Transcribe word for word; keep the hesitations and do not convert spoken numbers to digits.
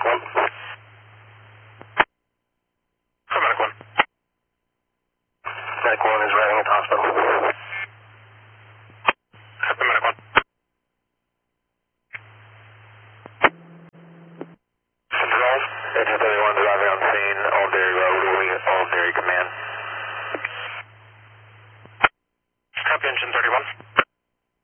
one. For Medic one. Medic one is arriving at the hospital. Copy Medic one. Controls, Engine thirty-one arriving on scene, Old Dairy Road, Old Dairy Command.